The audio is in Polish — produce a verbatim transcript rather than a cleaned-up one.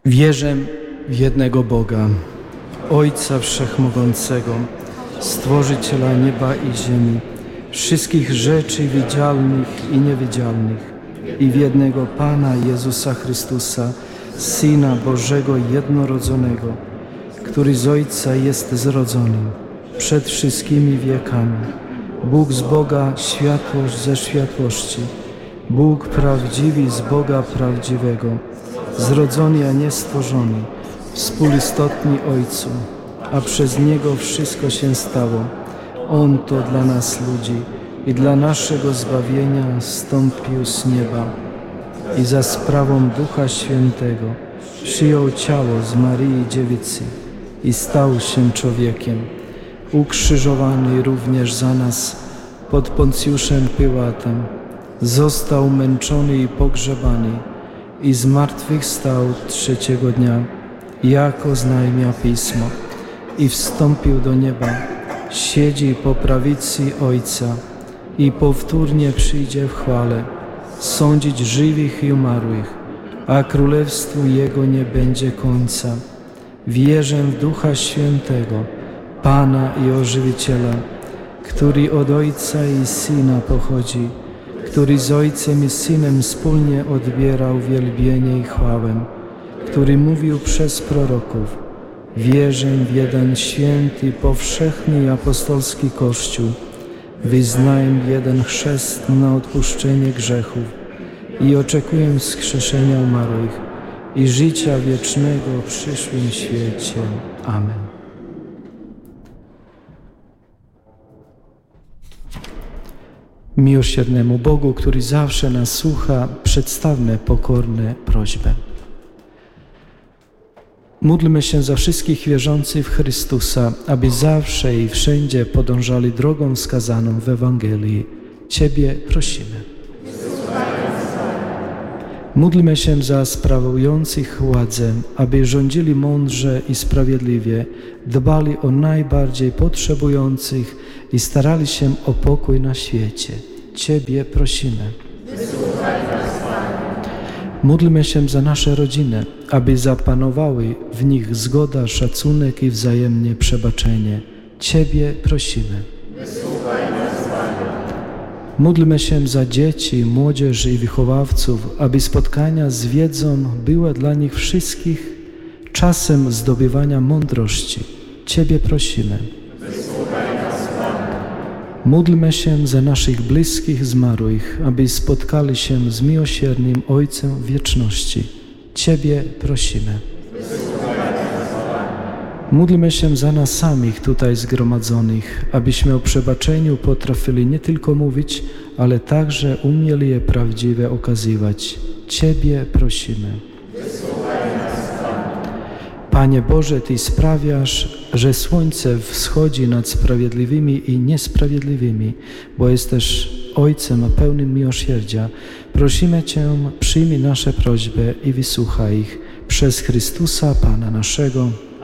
Wierzę w jednego Boga, Ojca Wszechmogącego, Stworzyciela nieba i ziemi, wszystkich rzeczy widzialnych i niewidzialnych, i w jednego Pana Jezusa Chrystusa, Syna Bożego jednorodzonego, który z Ojca jest zrodzony przed wszystkimi wiekami, Bóg z Boga, światłość ze światłości, Bóg prawdziwy z Boga prawdziwego, zrodzony, a nie stworzony, współistotny Ojcu, a przez Niego wszystko się stało. On to dla nas ludzi i dla naszego zbawienia zstąpił z nieba i za sprawą Ducha Świętego przyjął ciało z Maryi Dziewicy i stał się człowiekiem, ukrzyżowany również za nas pod Poncjuszem Piłatem, został męczony i pogrzebany i zmartwychwstał trzeciego dnia, jak oznajmia Pismo, i wstąpił do nieba, siedzi po prawicy Ojca i powtórnie przyjdzie w chwale, sądzić żywych i umarłych, a królestwu Jego nie będzie końca. Wierzę w Ducha Świętego, Pana i Ożywiciela, który od Ojca i Syna pochodzi, który z Ojcem i Synem wspólnie odbierał wielbienie i chwałę, który mówił przez proroków: wierzę w jeden święty, powszechny i apostolski Kościół, wyznaję jeden chrzest na odpuszczenie grzechów i oczekuję wskrzeszenia umarłych i życia wiecznego w przyszłym świecie. Amen. Miłosiernemu Bogu, który zawsze nas słucha, przedstawmy pokorne prośbę. Módlmy się za wszystkich wierzących w Chrystusa, aby zawsze i wszędzie podążali drogą wskazaną w Ewangelii. Ciebie prosimy. Módlmy się za sprawujących władzę, aby rządzili mądrze i sprawiedliwie, dbali o najbardziej potrzebujących i starali się o pokój na świecie. Ciebie prosimy. Módlmy się za nasze rodziny, aby zapanowały w nich zgoda, szacunek i wzajemne przebaczenie. Ciebie prosimy. Módlmy się za dzieci, młodzież i wychowawców, aby spotkania z wiedzą były dla nich wszystkich czasem zdobywania mądrości. Ciebie prosimy. Módlmy się za naszych bliskich zmarłych, aby spotkali się z miłosiernym Ojcem w wieczności. Ciebie prosimy. Módlmy się za nas samych tutaj zgromadzonych, abyśmy o przebaczeniu potrafili nie tylko mówić, ale także umieli je prawdziwie okazywać. Ciebie prosimy. Panie Boże, Ty sprawiasz, że słońce wschodzi nad sprawiedliwymi i niesprawiedliwymi, bo jesteś Ojcem pełnym miłosierdzia. Prosimy Cię, przyjmij nasze prośby i wysłuchaj ich przez Chrystusa Pana naszego.